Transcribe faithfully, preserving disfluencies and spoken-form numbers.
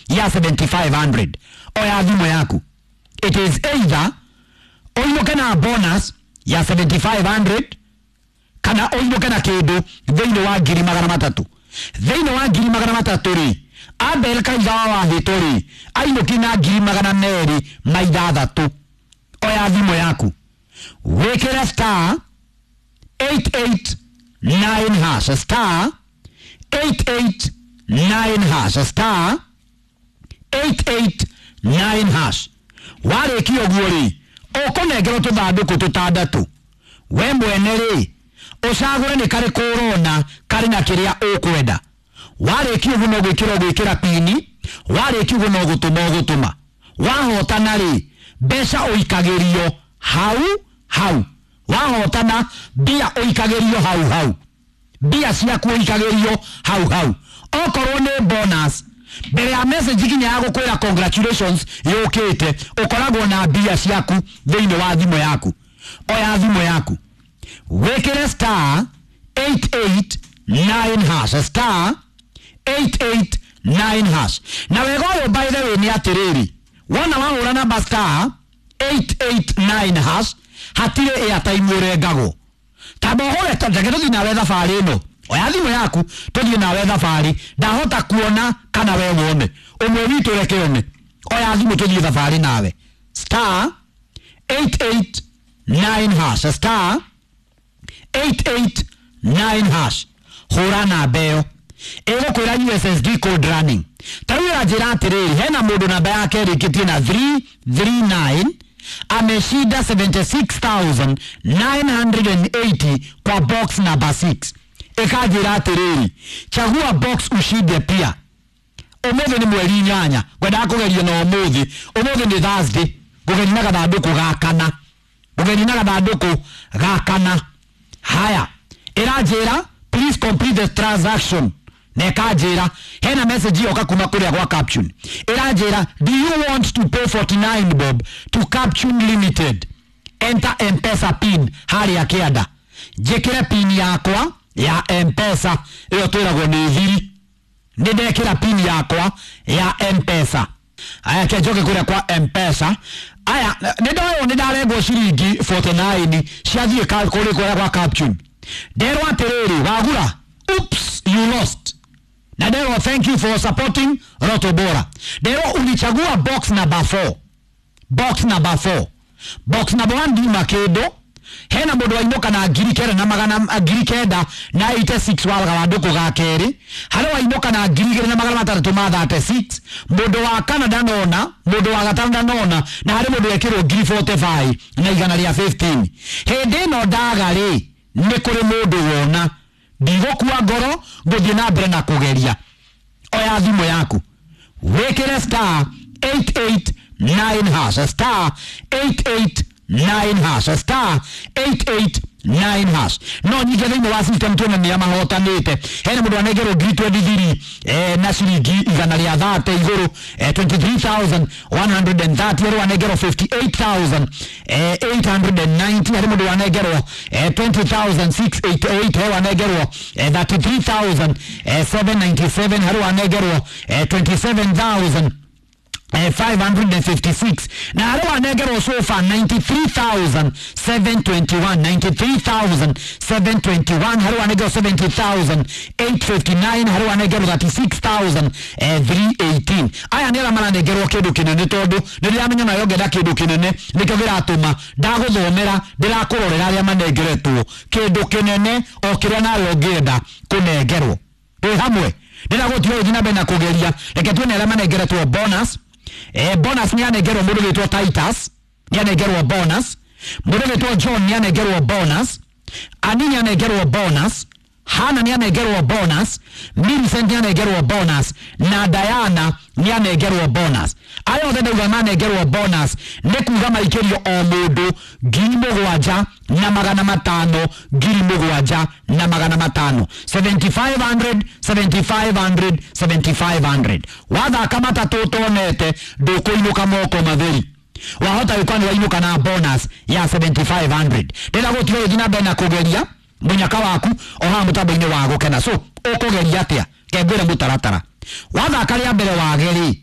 ya seventy-five hundred oya thimo yaku. It is either oinuke na bonus ya seventy-five hundred kana oinuke na kindu thĩinĩ wa ngiri magana matatu. Thĩinĩ wa ngiri magana matatu ri Abel Kaizawa wa hitori ainuki na ngiri magana meri maitha thatu. Oya thimo yaku wekera star eight eight nine hash star eight eight nine hash star eight eight nine hash. Wale kio guori okonegero tuthanduku tutandatu. We mwene ri usagure ni kari korona kari na kiria ukwenda. Wale kio guno gwikira gwikira pini wale kio guno gutuma gutuma wahotana ri besa oikagerio hau hau wahotana bia oikagerio hau hau bia ciaku oikagerio hau hau. Okorwo ni bonus mbere ya message ginya ya gukwira congratulations yukite ukoragwo na bia ciaku thĩinĩ wa thimo yaku. Oya thimo yaku wekere star eight eight nine hash star eight eight nine hash. Na wego yo by the way ni atiriri wana wahura namba star eight eight nine hash hatire airtime urengago tabo hore tagedo thina wetha fari no. Oya thimo yaku tuthie na wetha fari ndahota kuona kana we wone umwe witu rekeone. Oya thimo tuthie safari nawe star eight eight nine hash star eight eight nine hash hura na beo ego kwira U S S D code running. Tawira jira atiriri hena mundu namba yake rikitie na three three nine ameshida seventy-six thousand nine hundred eighty kwa box number six. Eka jira atiriri chagua box ushide pia. Umuthi ni mweri nyanya gwenda kugeria na umuthi umuthi ni Thursday kugeria na gathanduku gakana kugeria na gathanduku gakana. Haya irajira please complete the transaction. Nekajira hena message yoka kuma kuria kwa caption irajira do you want to pay forty-nine bob to Caption Limited. Enter M-Pesa pin hari ya kiada jekira pin yakwa ya M-Pesa iyo twiragwo ni thiri ndekira pin yakwa ya M-Pesa. Aya kejoke kuria kwa M-Pesa aya nidayo nidarego shiringi forty-nine ciathie kuri kuria kwa Caption derwa tereri wagura oops you lost. Na dero thank you for supporting Rotobora. Dero ulichagua box number four. Box number four. Box number one di makedo. Hena modo wainoka na ngiri kenda na magana ngiri kenda na eighty-six wala gawanduku ga keri. Halo wainoka na ngiri kenda na magana matatu ma thirty-six. Modo wa Canada nona, modo wa gatanda nona na hali modo ya kiro ngiri forty-five na igana ria fifteen. Hende no dagari nikuri modo wona. Digo kuwa goro guthie na mbere na kugeria. Oya thimo yaku wekere star eight eight nine hash star eight eight nine hash star eight eight nine hash. No nyige thĩinĩ wa system tuna ni amahotanite hena mundu anegero ngiri twenty-three eh na ciringi igana ria thirty iguru eh twenty-three thousand one hundred thirty ero anegero fifty-eight thousand eight hundred ninety ero mundu anegero eh twenty thousand six hundred eighty-eight ero anegero eh thirty-three thousand seven hundred ninety-seven ero anegero eh twenty-seven thousand Uh, five hundred fifty-six. Na aro anegero so far ninety-three thousand seven hundred twenty-one ninety-three thousand seven hundred twenty-one aro anegero seventy thousand eight hundred fifty-nine aro anegero thirty-six thousand three hundred eighteen. Aya nera mala negero kindu kinene tondu ndiramenya nayo ngenda kindu kinene nikyo giratuma ndaguthomera ndirakurorera aria manegeretwo kindu kinene o kiria nayo ngenda kunegerwo twi hamwe ndiragutia uthina bena kugeria reke tuone aria manegeretwo bonus. Eh bonus ni anegero mundu witwa Titus ni anegero bonus, mundu witwa John ni anegero bonus, Ani ni anegero bonus, Hana ni anegero bonus, Millicent ni anegero bonus na Diana ni anegero bonus. Ayo thende uga manegero bonus nekuga maikerio o mundu ngiri mugwanja na magana matano ngiri mugwanja na magana matano seventy-five hundred seventy-five hundred seventy-five hundred. Watha kama tatoto nete ndukuinuka moko matheri wahota yukani wainuka na bonus ya seventy-five hundred. Ndenda gutio thina bena kugeria munyaka waku oha mutabaine wa gukena so ukugeria atia kengwire mutaratara watha kali mbere wageri